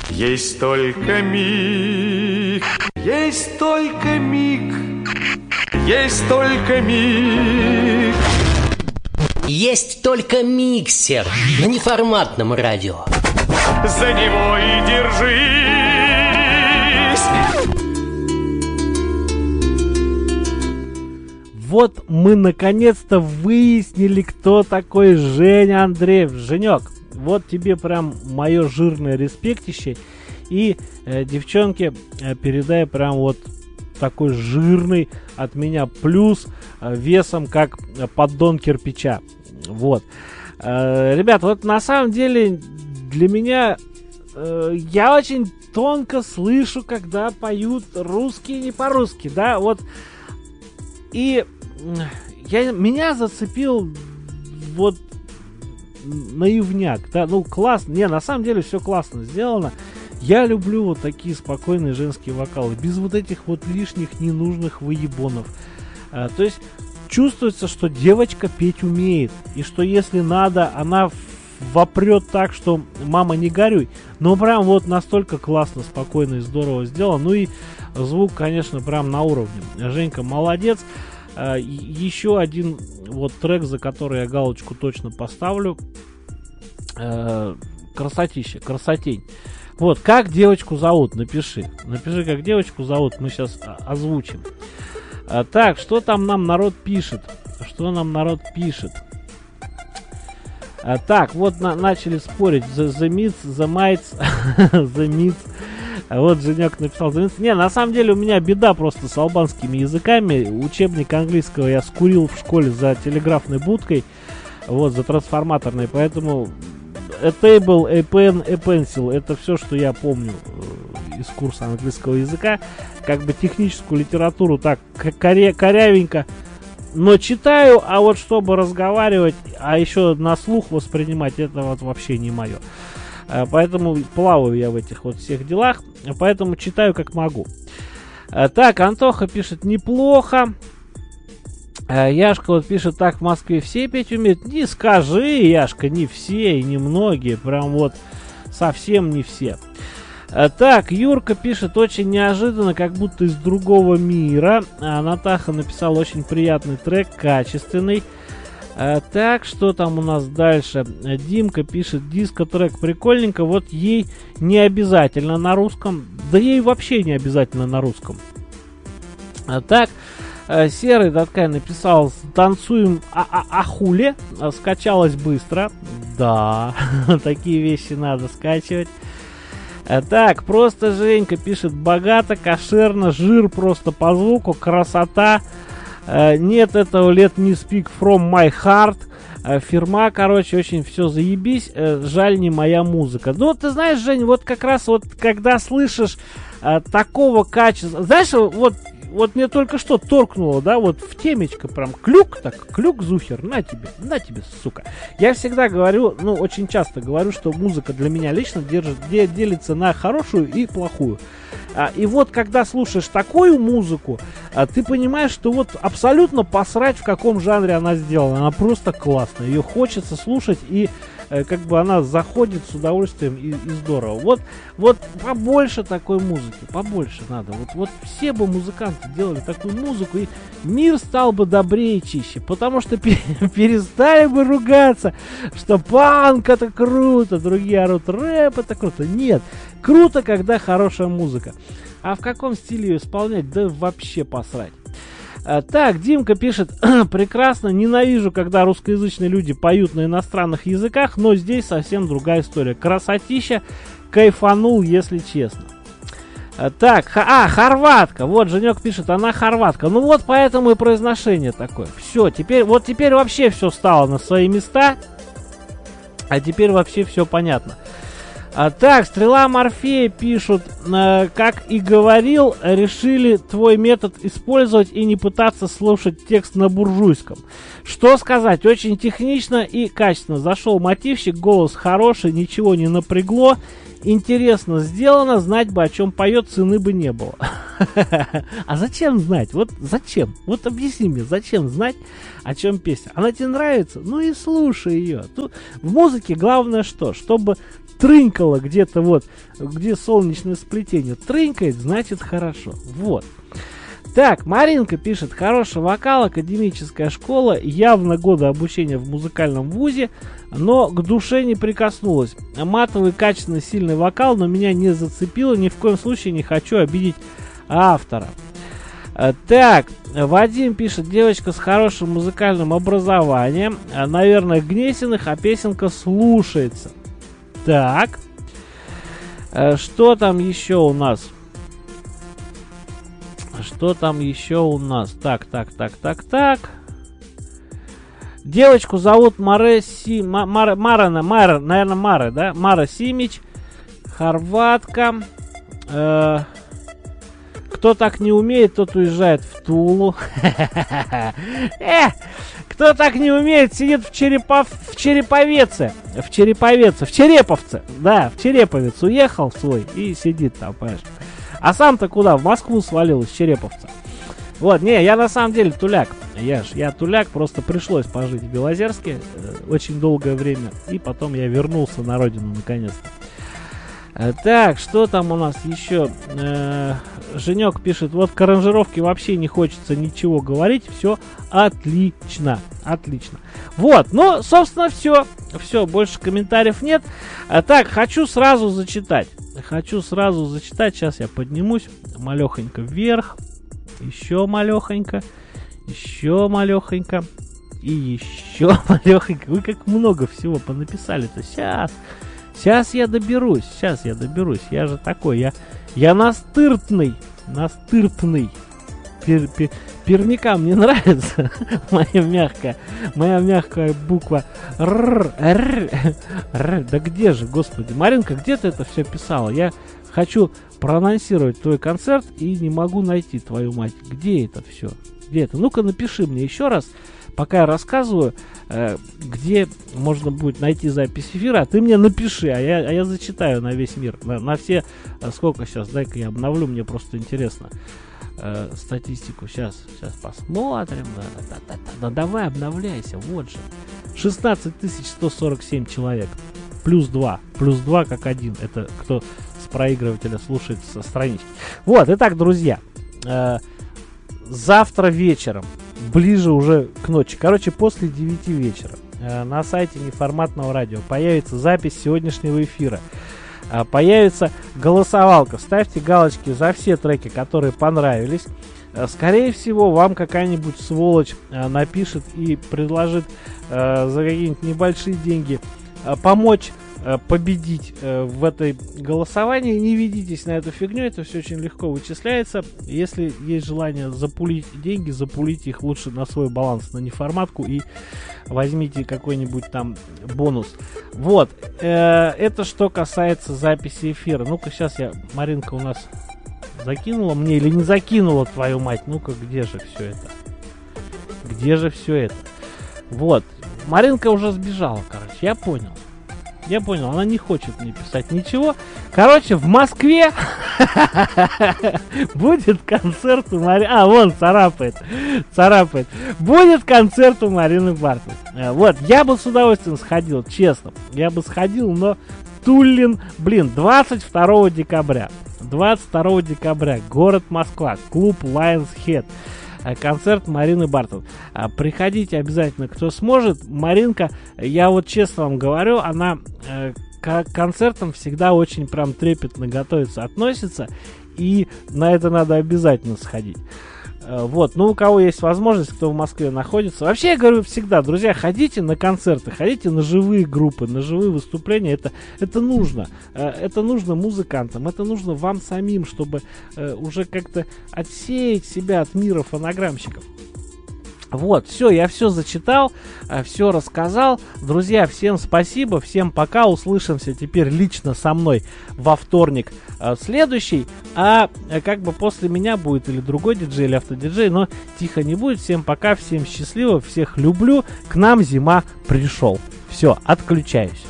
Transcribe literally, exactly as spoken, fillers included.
Есть только миг, есть только миг, есть только миг. Есть только миксер на неформатном радио. За него и держись. Вот мы наконец-то выяснили, кто такой Женя Андреев. Женек, вот тебе прям мое жирное респектище. И, э, девчонки, э, передай прям вот такой жирный от меня плюс э, весом, как поддон кирпича. Вот. Э, ребят, вот на самом деле для меня э, я очень тонко слышу, когда поют русские не по-русски, да, вот. И я, меня зацепил вот наивняк, да, ну классно, не, на самом деле все классно сделано. Я люблю вот такие спокойные женские вокалы, без вот этих вот лишних ненужных выебонов. А, то есть чувствуется, что девочка петь умеет, и что если надо, она вопрет так, что мама не горюй. Но прям вот настолько классно, спокойно и здорово сделано. Ну и звук, конечно, прям на уровне. Женька молодец. А, еще один вот трек, за который я галочку точно поставлю. А, красотища, красотень. Вот, как девочку зовут, напиши. Напиши, как девочку зовут, мы сейчас озвучим. А, так, что там нам народ пишет? Что нам народ пишет? А, так, вот на, начали спорить. The, the Meets, The Mites, The Meets. А вот Женек написал The Meets. Не, на самом деле у меня беда просто с албанскими языками. Учебник английского я скурил в школе за телеграфной будкой. Вот, за трансформаторной, поэтому... A table, a pen, a pencil. Это все, что я помню э, из курса английского языка. Как бы техническую литературу так коря- корявенько, но читаю, а вот чтобы разговаривать, а еще на слух воспринимать, это вот вообще не мое. Э, поэтому плаваю я в этих вот всех делах, поэтому читаю как могу. Э, так, Антоха пишет: неплохо. Яшка вот пишет: так, в Москве все петь умеют. Не скажи, Яшка, не все и не многие. Прям вот совсем не все. Так, Юрка пишет: очень неожиданно, как будто из другого мира. А Натаха написал: очень приятный трек, качественный. А, так, что там у нас дальше? Димка пишет: диско-трек прикольненько, вот ей не обязательно на русском. Да ей вообще не обязательно на русском. А, так, Серый Даткай написал: танцуем ахуле, скачалось быстро. Да, такие вещи надо скачивать. Так, просто Женька пишет: богато, кошерно, жир просто по звуку, красота. Нет этого let me speak from my heart. Фирма, короче, очень все заебись. Жаль, не моя музыка. Ну, ты знаешь, Жень, вот как раз вот когда слышишь такого качества, знаешь, вот Вот мне только что торкнуло, да, вот в темечко прям клюк, так, клюк, зухер, на тебе, на тебе, сука. Я всегда говорю, ну, очень часто говорю, что музыка для меня лично держит, де, делится на хорошую и плохую. А, и вот, когда слушаешь такую музыку, а, ты понимаешь, что вот абсолютно посрать, в каком жанре она сделана. Она просто классная, ее хочется слушать, и э, как бы она заходит с удовольствием и, и здорово. Вот, вот побольше такой музыки, побольше надо. Вот, вот все бы музыканты делали такую музыку, и мир стал бы добрее и чище. Потому что перестали бы ругаться, что панк это круто, другие орут рэп это круто. Нет, круто, когда хорошая музыка. А в каком стиле ее исполнять, да вообще посрать. А, так, Димка пишет: прекрасно, ненавижу, когда русскоязычные люди поют на иностранных языках, но здесь совсем другая история. Красотища, кайфанул, если честно. А, так, х- а, хорватка, вот Женек пишет, она хорватка. Ну вот поэтому и произношение такое. Все, теперь, вот теперь вообще все стало на свои места, а теперь вообще все понятно. А, так, Стрела Морфея пишут: э, как и говорил, решили твой метод использовать и не пытаться слушать текст на буржуйском. Что сказать, очень технично и качественно. Зашел мотивчик, голос хороший, ничего не напрягло. Интересно сделано, знать бы, о чем поет, цены бы не было. А зачем знать? Вот зачем? Вот объясни мне, зачем знать, о чем песня? Она тебе нравится? Ну и слушай ее. Тут в музыке главное что? Чтобы трынькало где-то вот, где солнечное сплетение трынькает, значит хорошо. Вот. Так, Маринка пишет: хороший вокал, академическая школа, явно годы обучения в музыкальном вузе, но к душе не прикоснулась. Матовый, качественный, сильный вокал, но меня не зацепило, ни в коем случае не хочу обидеть автора. Так, Вадим пишет: девочка с хорошим музыкальным образованием, наверное, Гнесиных, а песенка слушается. Так, что там еще у нас? Что там еще у нас? Так, так, так, так, так. Девочку зовут Маре Си... Мара, Марана, Мара, наверное, Мара, да? Мара Симич, хорватка. Э, кто так не умеет, тот уезжает в Тулу. Кто так не умеет, сидит в Черепов... в Череповеце. В Череповеце, в Череповце. Да, в Череповец уехал свой и сидит там, понимаешь. А сам-то куда? В Москву свалил из Череповца. Вот, не, я на самом деле туляк. Я ж, я туляк, просто пришлось пожить в Белозерске э, очень долгое время. И потом я вернулся на родину наконец-то. Э, так, что там у нас еще? Э, Женек пишет: вот к аранжировке вообще не хочется ничего говорить. Все отлично. Отлично. Вот, ну, собственно, все. Все, больше комментариев нет. А, так, хочу сразу зачитать. Хочу сразу зачитать. Сейчас я поднимусь малехонько вверх. Еще малехонько. Еще малехонько. И еще малехонько. Вы как много всего понаписали-то. Сейчас. Сейчас я доберусь. Сейчас я доберусь. Я же такой. Я, я настыртный. Настыртный. Пер, пер, пермякам не нравится моя мягкая, моя мягкая буква Р, Р, Р. Да где же, господи, Маринка, где ты это все писала? Я хочу проанонсировать твой концерт и не могу найти, твою мать. Где это все? Где это? Ну-ка напиши мне еще раз, пока я рассказываю, э, где можно будет найти запись эфира. А ты мне напиши, а я, а я зачитаю на весь мир, на, на все. Сколько сейчас? Дай-ка я обновлю, мне просто интересно. Э, статистику. Сейчас, сейчас посмотрим. Да, да, да, да, да, давай обновляйся. Вот же. шестнадцать тысяч сто сорок семь человек. Плюс два. Плюс два как один. Это кто с проигрывателя слушает со странички. Вот. Итак, друзья. Э, завтра вечером. Ближе уже к ночи. Короче, после девяти вечера. Э, на сайте Неформатного радио появится запись сегодняшнего эфира. Появится голосовалка. Ставьте галочки за все треки, которые понравились. Скорее всего, вам какая-нибудь сволочь напишет и предложит за какие-нибудь небольшие деньги помочь победить в этой голосовании. Не ведитесь на эту фигню, это все очень легко вычисляется. Если есть желание запулить деньги, запулите их лучше на свой баланс, на неформатку, и возьмите какой-нибудь там бонус. Вот, э, это что касается записи эфира. Ну-ка, сейчас я, Маринка у нас закинула мне или не закинула, твою мать? Ну-ка, где же все это? Где же все это? Вот, Маринка уже сбежала, короче, я понял. Я понял, она не хочет мне писать ничего. Короче, в Москве будет концерт у Марины... А, вон, царапает. Царапает. Будет концерт у Марины Бартон. Вот, я бы с удовольствием сходил, честно. Я бы сходил, но Туллин, блин, двадцать второго декабря. двадцать второго декабря. Город Москва. Клуб Lions Head. Концерт Марины Бартон. Приходите обязательно, кто сможет. Маринка, я вот честно вам говорю, она э, к концертам всегда очень прям трепетно готовится, относится. И на это надо обязательно сходить. Э, вот, ну у кого есть возможность, кто в Москве находится. Вообще, я говорю всегда, друзья, ходите на концерты, ходите на живые группы, на живые выступления. Это, это нужно. Э, это нужно музыкантам, это нужно вам самим, чтобы э, уже как-то отсеять себя от мира фонограммщиков. Вот, все, я все зачитал, все рассказал. Друзья, всем спасибо, всем пока. Услышимся теперь лично со мной во вторник следующий. А как бы после меня будет или другой диджей, или автодиджей, но тихо не будет. Всем пока, всем счастливо, всех люблю. К нам зима пришел. Все, отключаюсь.